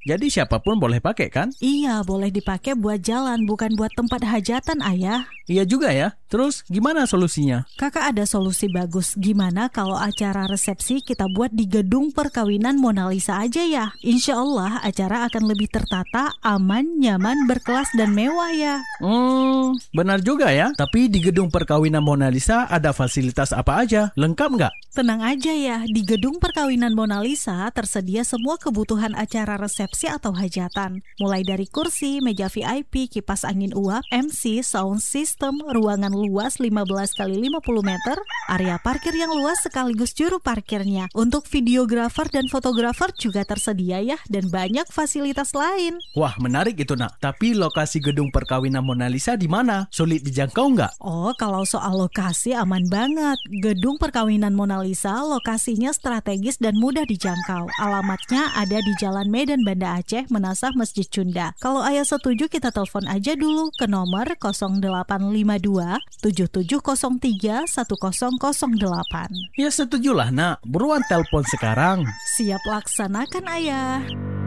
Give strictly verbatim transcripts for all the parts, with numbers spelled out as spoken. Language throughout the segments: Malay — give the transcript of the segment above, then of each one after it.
Jadi siapapun boleh pakai kan? Iya, boleh dipakai buat jalan, bukan buat tempat hajatan, Ayah. Iya juga ya. Terus gimana solusinya? Kakak ada solusi bagus. Gimana kalau acara resepsi kita buat di gedung perkawinan Mona Lisa aja ya? Insya Allah acara akan lebih tertata, aman, nyaman, berkelas, dan mewah ya. Hmm, benar juga ya. Tapi di gedung perkawinan Mona Lisa ada fasilitas apa aja? Lengkap nggak? Tenang aja ya, di gedung perkawinan Mona Lisa tersedia semua kebutuhan acara resepsi atau hajatan. Mulai dari kursi, meja V I P, kipas angin uap, M C, sound system, ruangan luas lima belas kali lima puluh meter, area parkir yang luas sekaligus juru parkirnya. Untuk videografer dan fotografer juga tersedia ya, dan banyak fasilitas lain. Wah, menarik itu nak. Tapi lokasi gedung perkawinan Mona Lisa di mana? Sulit dijangkau nggak? Oh, kalau soal lokasi aman banget. Gedung perkawinan Mona Lisa lokasinya strategis dan mudah dijangkau. Alamatnya ada di Jalan Medan Banda Aceh, Menasah Masjid Cunda. Kalau Ayah setuju, kita telepon aja dulu ke nomor nol delapan lima dua tujuh tujuh nol tiga satu nol nol delapan. Ya setujulah nak. Buruan telepon sekarang. Siap laksanakan, Ayah.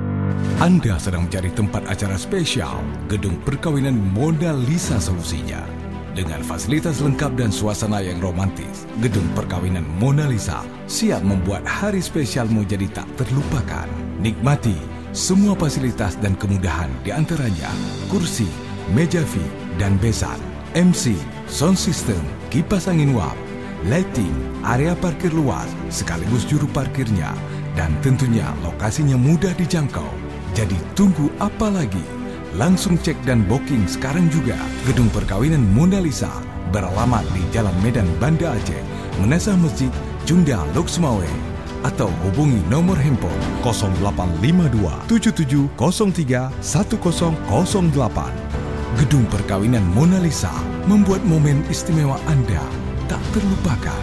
Anda sedang mencari tempat acara spesial, gedung perkawinan Mona Lisa solusinya. Dengan fasilitas lengkap dan suasana yang romantis, gedung perkawinan Mona Lisa siap membuat hari spesialmu jadi tak terlupakan. Nikmati semua fasilitas dan kemudahan, di antaranya kursi, meja V, dan besan, M C, sound system, kipas angin uap, lighting, area parkir luas, sekaligus juru parkirnya, dan tentunya lokasinya mudah dijangkau. Jadi tunggu apa lagi? Langsung cek dan booking sekarang juga. Gedung perkawinan Mona Lisa beralamat di Jalan Medan Banda Aceh, Menasah Masjid Cunda, Lok Sumawe. Atau hubungi nomor handphone nol delapan lima dua tujuh tujuh nol tiga satu nol nol delapan. Gedung perkawinan Mona Lisa membuat momen istimewa Anda tak terlupakan.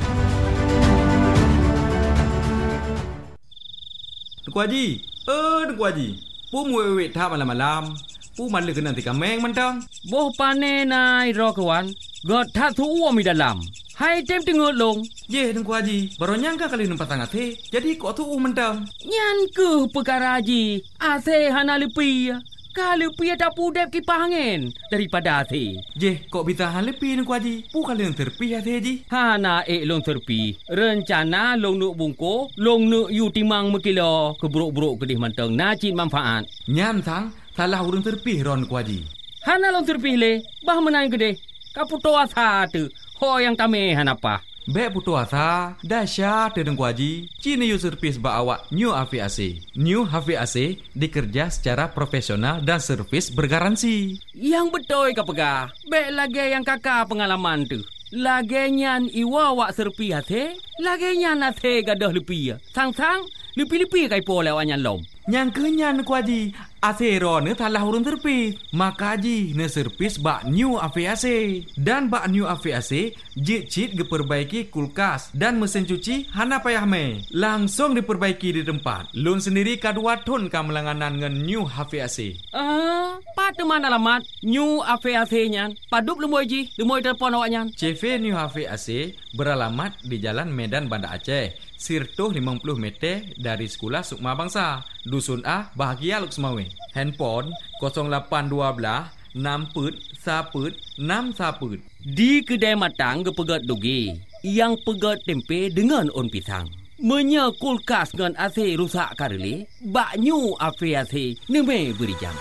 Tuku Haji, eh Tuku Haji, pu muwe-we tha malam-malam. Pu man le kena tika meng mentang. Boh pane nai ro kawan. God tha thu uo mi dalam. Hai tem tengok long. Ye Tuku Haji, baru nyangka kali numpat sangat he. Jadi kok thu mentang. Nyan ke perkara Haji. Ase hana lepi. Kalau pi ada pudep kipas angin daripada ase. Je, kok bisa han lepi Tuku Haji? Pu kali yang terpi ase Haji. Hana ek long terpi. Rencana long nuk bungko, long nuk yu timang mekilo keburuk-buruk kedih manteng nacit manfaat. Nyan sang salah urang terpi ron Tuku Haji. Hana long terpi le, bah menang gede. Kaputo asa tu. Ho yang tame hanapa. Bek putu asa, dahsyat Tuku Haji. Cini yu servis ba awak New H V A C. New H V A C dikerja secara profesional dan servis bergaransi. Yang betul ka pegah. Bek lagi yang kakak pengalaman tu. Lagi nyan iwa wak serpi hati, lagi nyan hati gadah lepi. Sang-sang, lepi-lepi kai po lewat nyan lom. Yang kenyan Tuku Haji, asero ne salah urun terpis. Maka Haji ne servis bak New H V A C. Dan bak New H V A C, jit-jit diperbaiki kulkas dan mesin cuci hana payah me. Langsung diperbaiki di tempat. Lun sendiri kadua ton ka melanganan ngan New H V A C. Ah, pat mana alamat New H V A C nyan? Padup lemoy Ji, lemoy telefon awak nyan. C V New H V A C beralamat di Jalan Medan Banda Aceh, Sirtuh lima puluh meter dari Sekolah Sukma Bangsa, Dusun A, Bahagia Lok Sumawe. Handphone nol lapan satu dua enam put saput enam saput. Di kedai matang ke pegat doge, yang pegat tempe dengan on pisang. Menya kulkas dengan A C rusak karele, bak New H V A C neme beri jam.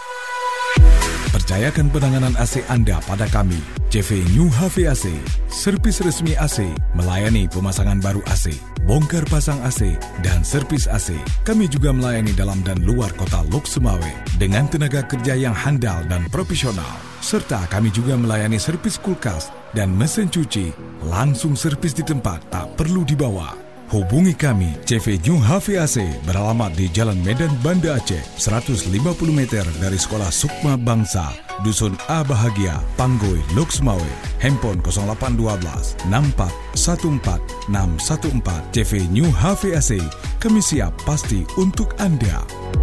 Percayakan penanganan A C anda pada kami, C V New H V A C, servis resmi A C, melayani pemasangan baru A C, bongkar pasang A C, dan servis A C. Kami juga melayani dalam dan luar kota Lok Sumawe dengan tenaga kerja yang handal dan profesional. Serta kami juga melayani servis kulkas dan mesin cuci, langsung servis di tempat, tak perlu dibawa. Hubungi kami, C V New H V A C beralamat di Jalan Medan Banda Aceh, seratus lima puluh meter dari Sekolah Sukma Bangsa, Dusun A Bahagia, Panggoi, Lok Sumawe. Handphone nol lapan satu dua enam empat satu empat enam satu empat. C V New H V A C, kami siap pasti untuk anda.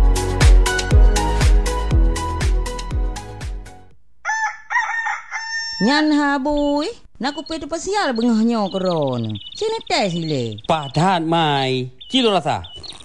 Nyan habui, nak kupe tu pasial bengahnya koron. Sini tes sile. Padat mai, cilo rasa.